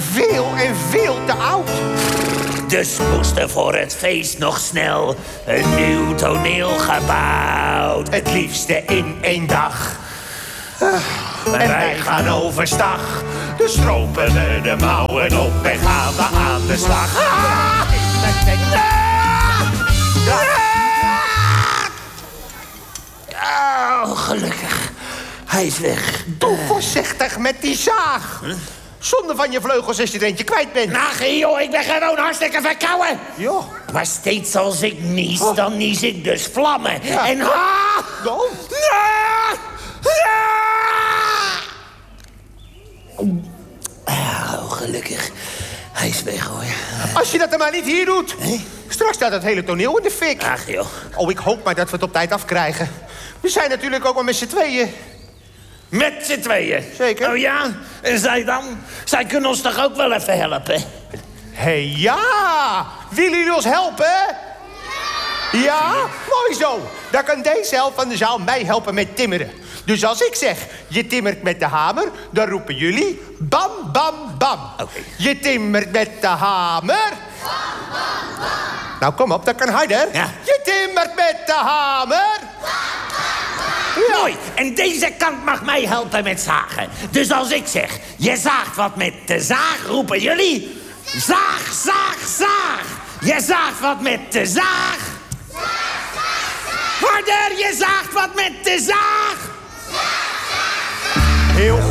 veel en veel te oud. Dus moest er voor het feest nog snel een nieuw toneel gebouwd. Het liefste in 1 dag. En wij gaan overstag. Dus stropen we de mouwen op en gaan we aan de slag. Oh, gelukkig. Hij is weg. Doe voorzichtig met die zaag. Zonde van je vleugels als je er eentje kwijt bent. Nou, joh, ik ben gewoon hartstikke verkouden. Jo. Maar steeds als ik nies, dan nies ik dus vlammen. Ja. En Oh, gelukkig. Hij is weg, hoor. Als je dat dan maar niet hier doet. Straks staat het hele toneel in de fik. Ach, joh. Oh, ik hoop maar dat we het op tijd afkrijgen. We zijn natuurlijk ook al met z'n tweeën. Met z'n tweeën? Zeker. Oh ja? En zij dan? Zij kunnen ons toch ook wel even helpen? Hé, ja! Willen jullie ons helpen? Ja? Mooi zo. Dan kan deze helft van de zaal mij helpen met timmeren. Dus als ik zeg, je timmert met de hamer, dan roepen jullie bam, bam, bam. Oké. Je timmert met de hamer. Bam, bam, bam. Nou, kom op, dat kan harder. Ja. Je timmert met de hamer. Ja. Mooi. En deze kant mag mij helpen met zagen. Dus als ik zeg, je zaagt wat met de zaag, roepen jullie zaag, zaag, zaag. Je zaagt wat met de zaag. Zaag, zaag, zaag. Harder, je zaagt wat met de zaag. Heel